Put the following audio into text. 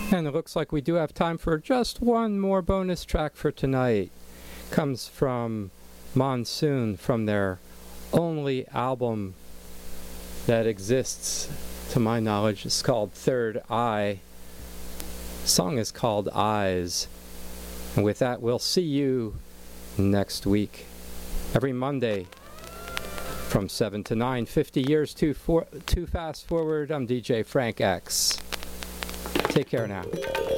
And it looks like we do have time for just one more bonus track for tonight. Comes from Monsoon, from their only album that exists, to my knowledge. It's called Third Eye. The song is called Eyes. And with that, we'll see you next week. Every Monday from 7 to 9, 50 years too fast forward. I'm DJ Frank X. Take care now.